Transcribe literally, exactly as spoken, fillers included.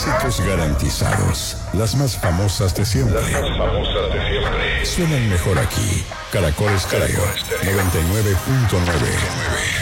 Éxitos garantizados. Las más famosas de siempre. Las más famosas de siempre. Suenan mejor aquí. Caracol Estéreo noventa y nueve punto nueve.